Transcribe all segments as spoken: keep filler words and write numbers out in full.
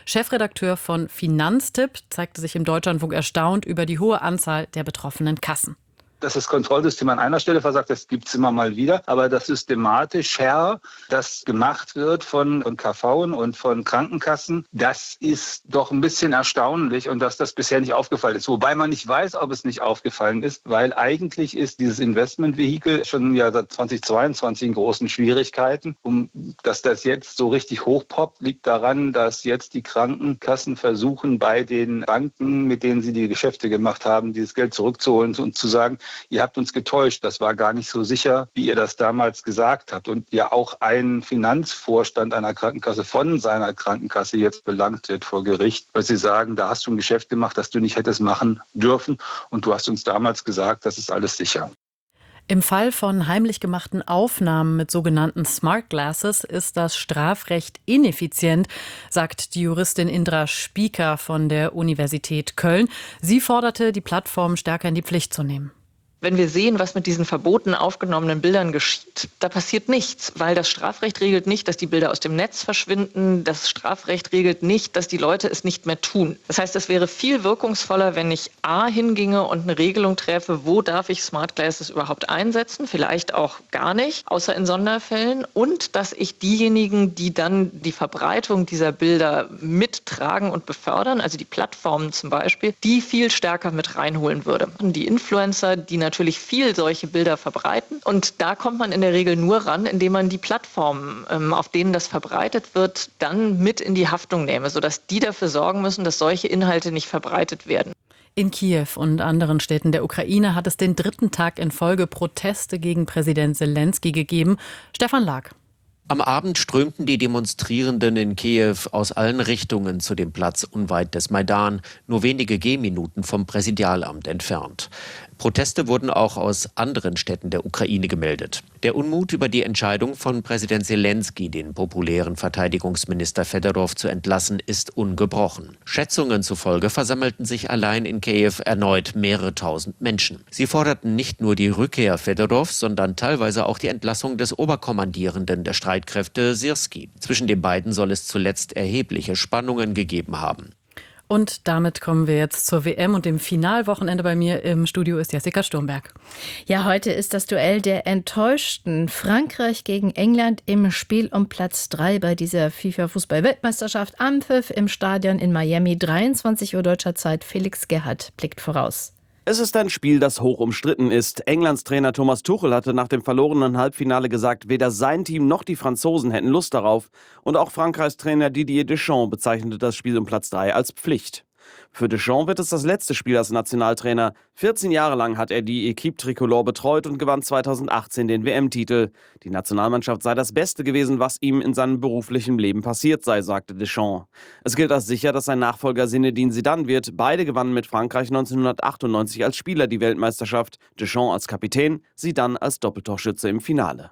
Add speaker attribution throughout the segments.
Speaker 1: Chefredakteur von Finanztipp, zeigte sich im Deutschlandfunk erstaunt über die hohe Anzahl der betroffenen Kassen.
Speaker 2: Dass das Kontrollsystem an einer Stelle versagt, das gibt es immer mal wieder. Aber dass systematisch her das gemacht wird von, von K Vs und von Krankenkassen, das ist doch ein bisschen erstaunlich und dass das bisher nicht aufgefallen ist. Wobei man nicht weiß, ob es nicht aufgefallen ist, weil eigentlich ist dieses Investmentvehikel schon ja seit zweitausendzweiundzwanzig in großen Schwierigkeiten. Und dass das jetzt so richtig hochpoppt, liegt daran, dass jetzt die Krankenkassen versuchen, bei den Banken, mit denen sie die Geschäfte gemacht haben, dieses Geld zurückzuholen und zu sagen, ihr habt uns getäuscht, das war gar nicht so sicher, wie ihr das damals gesagt habt. Und ja auch ein Finanzvorstand einer Krankenkasse von seiner Krankenkasse jetzt belangt wird vor Gericht, weil sie sagen, da hast du ein Geschäft gemacht, das du nicht hättest machen dürfen und du hast uns damals gesagt, das ist alles sicher.
Speaker 1: Im Fall von heimlich gemachten Aufnahmen mit sogenannten Smart Glasses ist das Strafrecht ineffizient, sagt die Juristin Indra Spieker von der Universität Köln. Sie forderte, die Plattformen stärker in die Pflicht zu nehmen.
Speaker 3: Wenn wir sehen, was mit diesen verboten aufgenommenen Bildern geschieht, da passiert nichts, weil das Strafrecht regelt nicht, dass die Bilder aus dem Netz verschwinden. Das Strafrecht regelt nicht, dass die Leute es nicht mehr tun. Das heißt, es wäre viel wirkungsvoller, wenn ich A hinginge und eine Regelung treffe, wo darf ich Smart Glasses überhaupt einsetzen, vielleicht auch gar nicht, außer in Sonderfällen. Und dass ich diejenigen, die dann die Verbreitung dieser Bilder mittragen und befördern, also die Plattformen zum Beispiel, die viel stärker mit reinholen würde. Und die Influencer, die natürlich natürlich viel solche Bilder verbreiten. Und da kommt man in der Regel nur ran, indem man die Plattformen, auf denen das verbreitet wird, dann mit in die Haftung nehme, sodass die dafür sorgen müssen, dass solche Inhalte nicht verbreitet werden.
Speaker 1: In Kiew und anderen Städten der Ukraine hat es den dritten Tag in Folge Proteste gegen Präsident Selenskyj gegeben. Stefan Lag.
Speaker 4: Am Abend strömten die Demonstrierenden in Kiew aus allen Richtungen zu dem Platz unweit des Maidan, nur wenige Gehminuten vom Präsidialamt entfernt. Proteste wurden auch aus anderen Städten der Ukraine gemeldet. Der Unmut über die Entscheidung von Präsident Selenskyj, den populären Verteidigungsminister Fedorow zu entlassen, ist ungebrochen. Schätzungen zufolge versammelten sich allein in Kiew erneut mehrere tausend Menschen. Sie forderten nicht nur die Rückkehr Fedorows, sondern teilweise auch die Entlassung des Oberkommandierenden der Streitkräfte Syrskij. Zwischen den beiden soll es zuletzt erhebliche Spannungen gegeben haben.
Speaker 1: Und damit kommen wir jetzt zur W M und dem Finalwochenende. Bei mir im Studio ist Jessica Sturmberg.
Speaker 5: Ja, heute ist das Duell der Enttäuschten. Frankreich gegen England im Spiel um Platz drei bei dieser FIFA-Fußball-Weltmeisterschaft. Anpfiff im Stadion in Miami, dreiundzwanzig Uhr deutscher Zeit. Felix Gerhardt blickt voraus.
Speaker 6: Es ist ein Spiel, das hoch umstritten ist. Englands Trainer Thomas Tuchel hatte nach dem verlorenen Halbfinale gesagt, weder sein Team noch die Franzosen hätten Lust darauf. Und auch Frankreichs Trainer Didier Deschamps bezeichnete das Spiel um Platz drei als Pflicht. Für Deschamps wird es das letzte Spiel als Nationaltrainer. vierzehn Jahre lang hat er die Équipe Tricolore betreut und gewann zweitausendachtzehn den W M-Titel. Die Nationalmannschaft sei das Beste gewesen, was ihm in seinem beruflichen Leben passiert sei, sagte Deschamps. Es gilt als sicher, dass sein Nachfolger Zinedine Zidane wird. Beide gewannen mit Frankreich neunzehnhundertachtundneunzig als Spieler die Weltmeisterschaft. Deschamps als Kapitän, Zidane als Doppeltorschütze im Finale.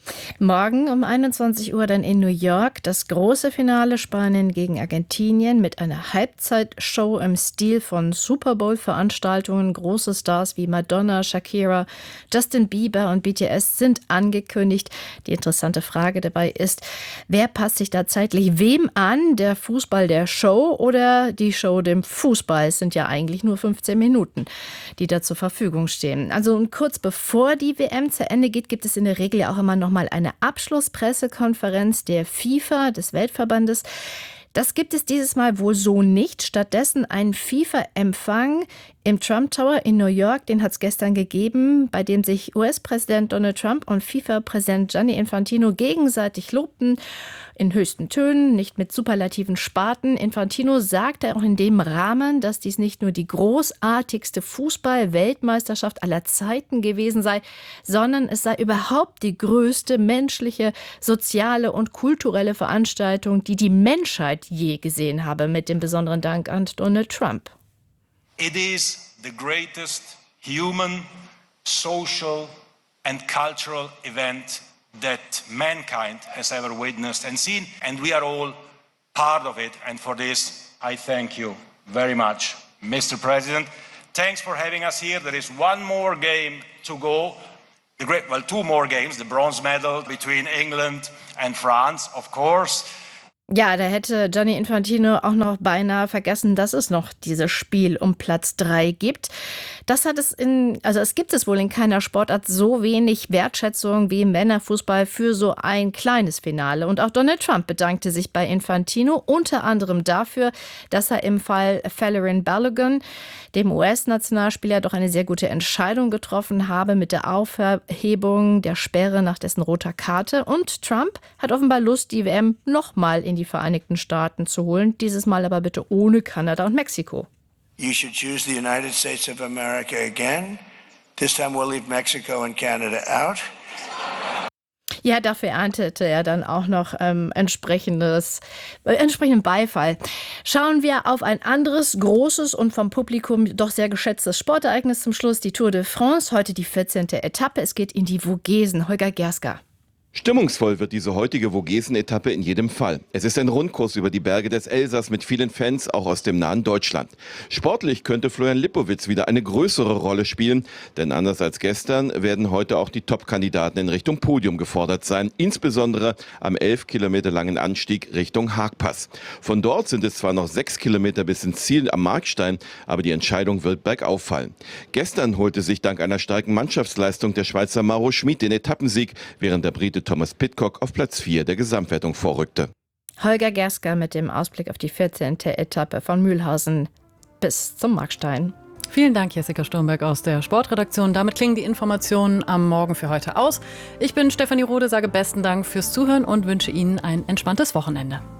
Speaker 5: Morgen um einundzwanzig Uhr dann in New York das große Finale Spanien gegen Argentinien mit einer Halbzeitshow im Stil von Super Bowl-Veranstaltungen. Große Stars wie Madonna, Shakira, Justin Bieber und B T S sind angekündigt. Die interessante Frage dabei ist, wer passt sich da zeitlich wem an? Der Fußball der Show oder die Show dem Fußball? Es sind ja eigentlich nur fünfzehn Minuten, die da zur Verfügung stehen. Also kurz bevor die W M zu Ende geht, gibt es in der Regel ja auch immer noch mal eine Abschlusspressekonferenz der FIFA, des Weltverbandes. Das gibt es dieses Mal wohl so nicht. Stattdessen ein FIFA-Empfang im Trump Tower in New York, den hat es gestern gegeben, bei dem sich U S-Präsident Donald Trump und FIFA-Präsident Gianni Infantino gegenseitig lobten, in höchsten Tönen, nicht mit superlativen Sparten. Infantino sagte auch in dem Rahmen, dass dies nicht nur die großartigste Fußball-Weltmeisterschaft aller Zeiten gewesen sei, sondern es sei überhaupt die größte menschliche, soziale und kulturelle Veranstaltung, die die Menschheit je gesehen habe, mit dem besonderen Dank an Donald Trump.
Speaker 7: It is the greatest human, social and cultural event that mankind has ever witnessed and seen, and we are all part of it. And for this, I thank you very much, Mister President. Thanks for having us here. There is one more game to go. The great, well, two more games, the bronze medal between England and France, of course.
Speaker 5: Ja, da hätte Gianni Infantino auch noch beinahe vergessen, dass es noch dieses Spiel um Platz drei gibt. Das hat es in, also es gibt es wohl in keiner Sportart so wenig Wertschätzung wie im Männerfußball für so ein kleines Finale. Und auch Donald Trump bedankte sich bei Infantino unter anderem dafür, dass er im Fall Folarin Balogun, dem U S-Nationalspieler, doch eine sehr gute Entscheidung getroffen habe mit der Aufhebung der Sperre nach dessen roter Karte. Und Trump hat offenbar Lust, die W M nochmal in die Vereinigten Staaten zu holen, dieses Mal aber bitte ohne Kanada und Mexiko.
Speaker 8: You should choose the United States of America again. This time we'll leave Mexico and Canada out.
Speaker 5: Ja, dafür erntete er dann auch noch ähm, entsprechendes, äh, entsprechenden Beifall. Schauen wir auf ein anderes, großes und vom Publikum doch sehr geschätztes Sportereignis zum Schluss, die Tour de France. Heute die vierzehnte Etappe. Es geht in die Vogesen. Holger Gerska.
Speaker 9: Stimmungsvoll wird diese heutige Vogesen-Etappe in jedem Fall. Es ist ein Rundkurs über die Berge des Elsass mit vielen Fans, auch aus dem nahen Deutschland. Sportlich könnte Florian Lipowitz wieder eine größere Rolle spielen, denn anders als gestern werden heute auch die Top-Kandidaten in Richtung Podium gefordert sein, insbesondere am elf Kilometer langen Anstieg Richtung Haagpass. Von dort sind es zwar noch sechs Kilometer bis ins Ziel am Markstein, aber die Entscheidung wird bergauf fallen. Gestern holte sich dank einer starken Mannschaftsleistung der Schweizer Mauro Schmid den Etappensieg, während der Brite Thomas Pidcock auf Platz vier der Gesamtwertung vorrückte.
Speaker 5: Holger Gerska mit dem Ausblick auf die vierzehnte Etappe von Mühlhausen bis zum Markstein.
Speaker 1: Vielen Dank, Jessica Sturmberg aus der Sportredaktion. Damit klingen die Informationen am Morgen für heute aus. Ich bin Stefanie Rode, sage besten Dank fürs Zuhören und wünsche Ihnen ein entspanntes Wochenende.